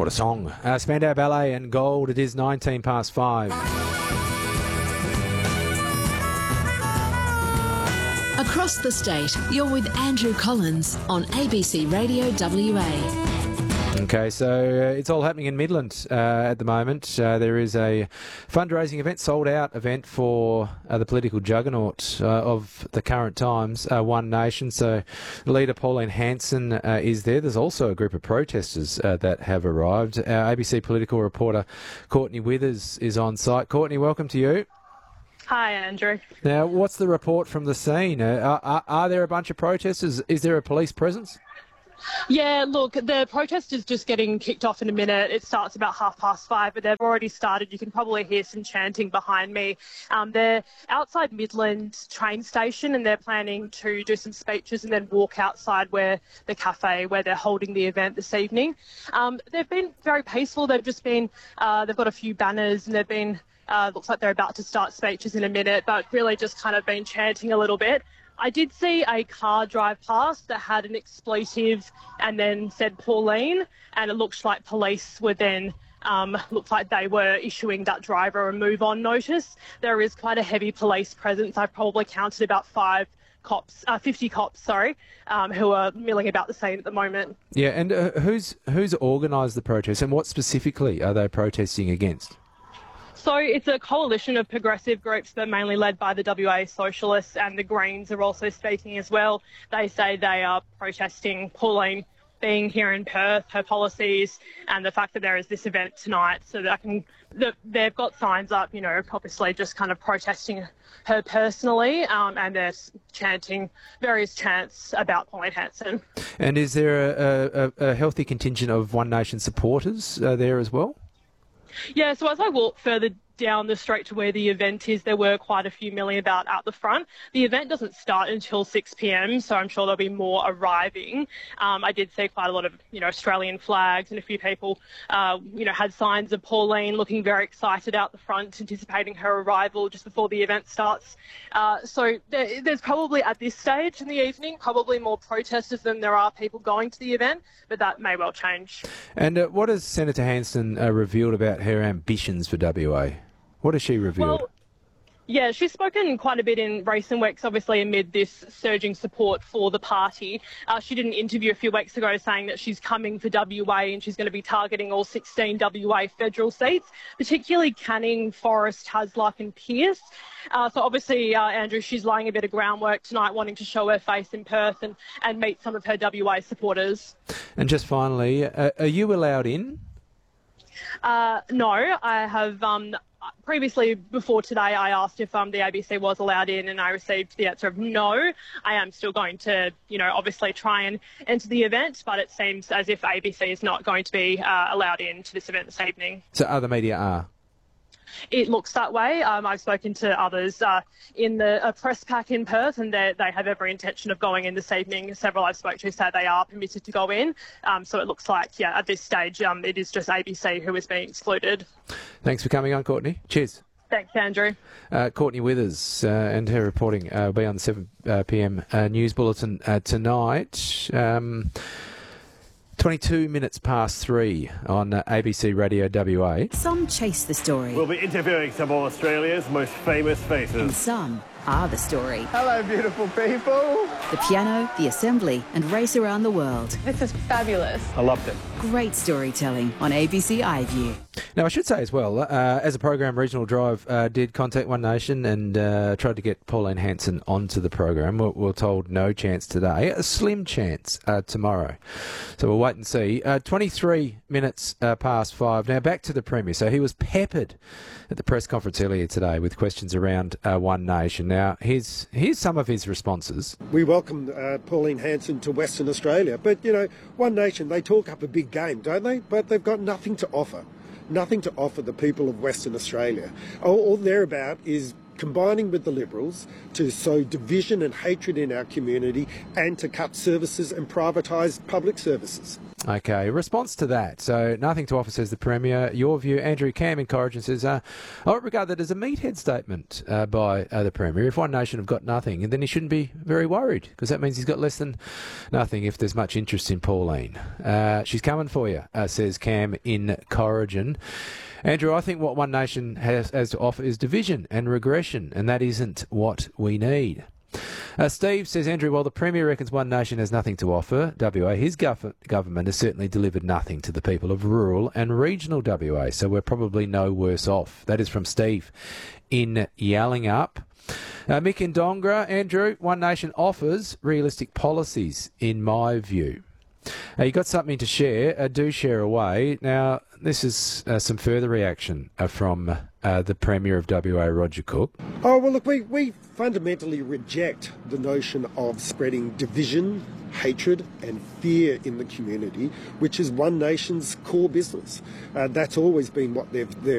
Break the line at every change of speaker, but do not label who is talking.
What a song. Spandau Ballet and Gold. It is 19 past 5.
Across the state, you're with Andrew Collins on ABC Radio WA.
Okay, so it's all happening in Midland at the moment. There is a fundraising event, sold-out event for the political juggernaut of the current times, One Nation. So leader Pauline Hanson is there. There's also a group of protesters that have arrived. Our ABC political reporter Courtney Withers is on site. Courtney, welcome to you.
Hi, Andrew.
Now, what's the report from the scene? Are there a bunch of protesters? Is there a police presence?
Yeah, look, the protest is just getting kicked off in a minute. It starts about 5:30, but they've already started. You can probably hear some chanting behind me. They're outside Midland train station and they're planning to do some speeches and then walk outside where the cafe where they're holding the event this evening. They've been very peaceful. They've just been, they've got a few banners and they've been, looks like they're about to start speeches in a minute, but really just kind of been chanting a little bit. I did see a car drive past that had an expletive and then said Pauline, and it looks like police were then, looked like they were issuing that driver a move on notice. There is quite a heavy police presence. I probably counted about 50 cops, who are milling about the scene at the moment.
Yeah, and who's organised the protest and what specifically are they protesting against?
So it's a coalition of progressive groups, but mainly led by the WA Socialists, and the Greens are also speaking as well. They say they are protesting Pauline being here in Perth, her policies, and the fact that there is this event tonight. So that they've got signs up, obviously just kind of protesting her personally, and they're chanting various chants about Pauline Hanson.
And is there a healthy contingent of One Nation supporters there as well?
Yeah, so as I walk further down the street to where the event is, there were quite a few milling about out the front. The event doesn't start until 6 p.m, so I'm sure there'll be more arriving. I did see quite a lot of, Australian flags, and a few people, had signs of Pauline looking very excited out the front, anticipating her arrival just before the event starts. So there's probably, at this stage in the evening, probably more protesters than there are people going to the event, but that may well change.
And what has Senator Hanson revealed about her ambitions for WA? What has she revealed?
Well, yeah, she's spoken quite a bit in recent weeks, obviously amid this surging support for the party. She did an interview a few weeks ago saying that she's coming for WA and she's going to be targeting all 16 WA federal seats, particularly Canning, Forrest, Hasluck and Pearce. So obviously, Andrew, she's laying a bit of groundwork tonight, wanting to show her face in Perth and meet some of her WA supporters.
And just finally, are you allowed in?
No, I have... Previously, before today, I asked if the ABC was allowed in, and I received the answer of no. I am still going to, obviously try and enter the event, but it seems as if ABC is not going to be allowed in to this event this evening.
So other media are?
It looks that way. I've spoken to others in the press pack in Perth, and they have every intention of going in this evening. Several I've spoken to say they are permitted to go in. So it looks like, at this stage, it is just ABC who is being excluded.
Thanks for coming on, Courtney. Cheers.
Thanks, Andrew.
Courtney Withers and her reporting will be on the 7 p.m. News Bulletin tonight. 22 minutes past 3 on ABC Radio WA.
Some chase the story.
We'll be interviewing some of Australia's most famous faces.
And some are the story.
Hello, beautiful people.
The piano, the assembly, and race around the world.
This is fabulous.
I loved it.
Great storytelling on ABC iView.
Now, I should say as well, as a program, Regional Drive did contact One Nation and tried to get Pauline Hanson onto the program. We're told no chance today, a slim chance tomorrow. So we'll wait and see. 23 minutes past 5. Now, back to the Premier. So he was peppered at the press conference earlier today with questions around One Nation. Now, here's some of his responses.
We welcome Pauline Hanson to Western Australia, but, One Nation, they talk up a big game, don't they? But they've got nothing to offer. Nothing to offer the people of Western Australia. All they're about is combining with the Liberals to sow division and hatred in our community and to cut services and privatise public services.
Okay, response to that. So, nothing to offer, says the Premier. Your view, Andrew Cam in Corrigan says, I would regard that as a meathead statement by the Premier. If One Nation have got nothing, then he shouldn't be very worried, because that means he's got less than nothing if there's much interest in Pauline. She's coming for you, says Cam in Corrigan. Andrew, I think what One Nation has to offer is division and regression, and that isn't what we need. Steve says, Andrew, while the Premier reckons One Nation has nothing to offer WA, his government has certainly delivered nothing to the people of rural and regional WA, so we're probably no worse off. That is from Steve in Yallingup. Mick in Dongra, Andrew, One Nation offers realistic policies, in my view. You got something to share, do share away. Now, this is some further reaction from the Premier of WA, Roger Cook.
Oh, well, look, we fundamentally reject the notion of spreading division, hatred and fear in the community, which is One Nation's core business. That's always been what they've